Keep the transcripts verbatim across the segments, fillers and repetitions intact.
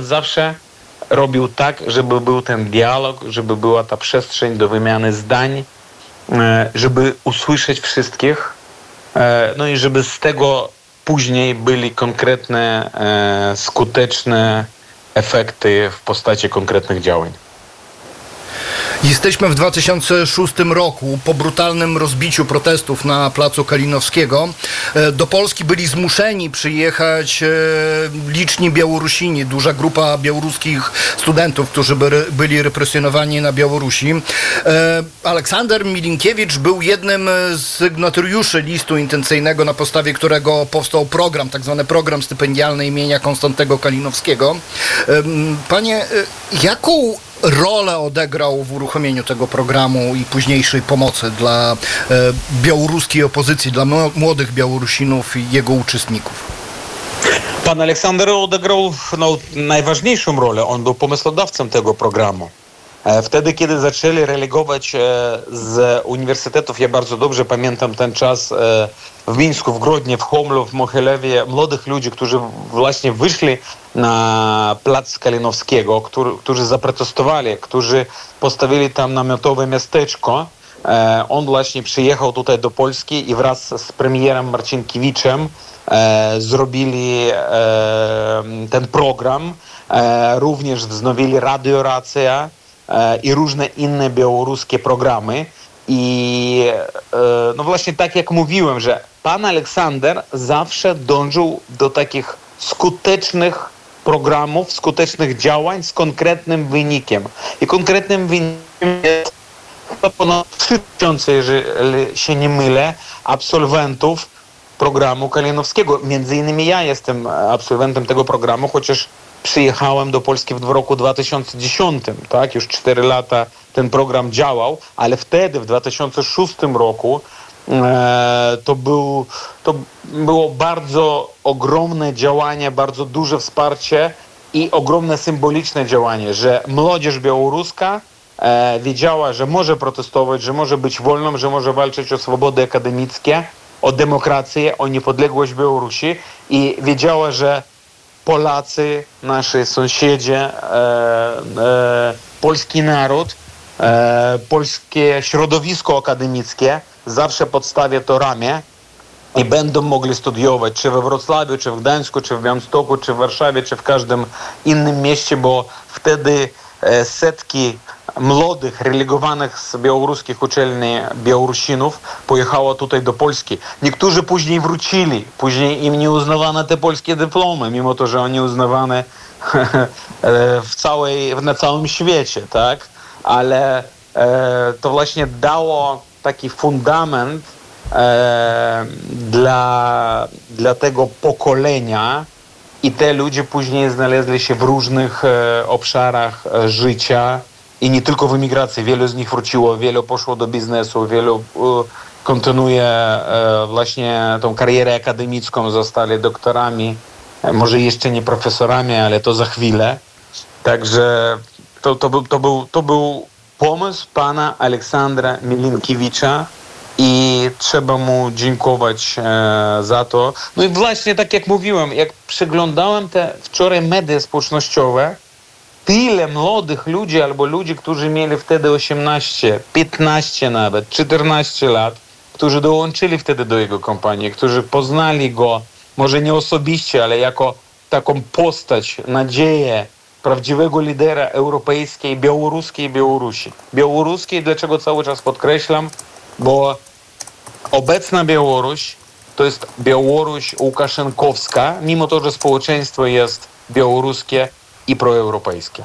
zawsze robił tak, żeby był ten dialog, żeby była ta przestrzeń do wymiany zdań, żeby usłyszeć wszystkich, no i żeby z tego później byli konkretne, skuteczne efekty w postaci konkretnych działań. Jesteśmy w dwa tysiące szóstym roku, po brutalnym rozbiciu protestów na Placu Kalinowskiego. Do Polski byli zmuszeni przyjechać liczni Białorusini, duża grupa białoruskich studentów, którzy by, byli represjonowani na Białorusi. Aleksander Milinkiewicz był jednym z sygnatariuszy listu intencyjnego, na podstawie którego powstał program, tak zwany program stypendialny imienia Konstantego Kalinowskiego. Panie, jaką rolę odegrał w uruchomieniu tego programu i późniejszej pomocy dla e, białoruskiej opozycji, dla młodych Białorusinów i jego uczestników? Pan Aleksander odegrał no, najważniejszą rolę. On był pomysłodawcą tego programu. Wtedy, kiedy zaczęli relegować z uniwersytetów, ja bardzo dobrze pamiętam ten czas w Mińsku, w Grodnie, w Chomlu, w Mohylewie, młodych ludzi, którzy właśnie wyszli na plac Kalinowskiego, którzy, którzy zaprotestowali, którzy postawili tam namiotowe miasteczko. On właśnie przyjechał tutaj do Polski i wraz z premierem Marcinkiewiczem zrobili ten program. Również wznowili radiorację i różne inne białoruskie programy. I no właśnie tak jak mówiłem, że pan Aleksander zawsze dążył do takich skutecznych programów, skutecznych działań z konkretnym wynikiem. I konkretnym wynikiem jest chyba ponad trzy tysiące, jeżeli się nie mylę, absolwentów programu Kalinowskiego. Między innymi ja jestem absolwentem tego programu, chociaż przyjechałem do Polski w roku dwa tysiące dziesiątym, tak? Już cztery lata ten program działał, ale wtedy, w dwa tysiące szóstym roku, e, to, był, to było bardzo ogromne działanie, bardzo duże wsparcie i ogromne symboliczne działanie, że młodzież białoruska e, wiedziała, że może protestować, że może być wolną, że może walczyć o swobody akademickie, o demokrację, o niepodległość Białorusi i wiedziała, że Polacy, nasi sąsiedzi, e, e, polski naród, e, polskie środowisko akademickie zawsze podstawia to ramię i będą mogli studiować czy we Wrocławiu, czy w Gdańsku, czy w Białymstoku, czy w Warszawie, czy w każdym innym mieście, bo wtedy e, setki młodych, relegowanych z białoruskich uczelni Białorusinów pojechało tutaj do Polski. Niektórzy później wrócili, później im nie uznawano te polskie dyplomy, mimo to, że oni uznawane w całej, na całym świecie, tak? Ale e, to właśnie dało taki fundament e, dla, dla tego pokolenia i te ludzie później znaleźli się w różnych e, obszarach e, życia. I nie tylko w emigracji. Wielu z nich wróciło, wielu poszło do biznesu, wielu e, kontynuuje e, właśnie tą karierę akademicką, zostali doktorami, e, może jeszcze nie profesorami, ale to za chwilę. Także to, to, był, to, był, to był pomysł pana Aleksandra Milinkiewicza i trzeba mu dziękować e, za to. No i właśnie tak jak mówiłem, jak przeglądałem te wczoraj media społecznościowe, tyle młodych ludzi albo ludzi, którzy mieli wtedy osiemnaście, piętnaście nawet, czternaście lat, którzy dołączyli wtedy do jego kampanii, którzy poznali go, może nie osobiście, ale jako taką postać, nadzieję prawdziwego lidera europejskiej, białoruskiej Białorusi. Białoruskiej, dlaczego cały czas podkreślam, bo obecna Białoruś to jest Białoruś łukaszenkowska, mimo to, że społeczeństwo jest białoruskie i proeuropejskie.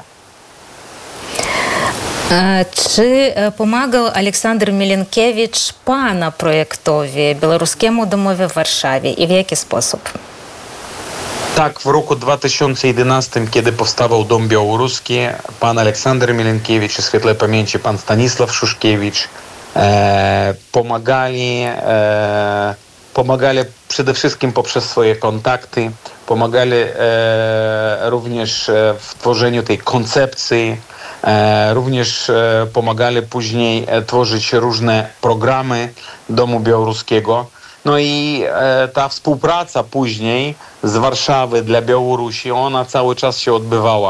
Czy pomagał Aleksander Milinkiewicz pana projektowi Białoruskiemu Domowi w Warszawie i w jaki sposób? Tak, w roku dwa tysiące jedenastym, kiedy powstawał Dom Białoruski, pan Aleksander Milinkiewicz i świetlej pamięci pan Stanisław Szuszkiewicz e, pomagali, e, pomagali przede wszystkim poprzez swoje kontakty, pomagali e, również e, w tworzeniu tej koncepcji, e, również e, pomagali później e, tworzyć różne programy Domu Białoruskiego. No i e, ta współpraca później z Warszawy dla Białorusi, ona cały czas się odbywała.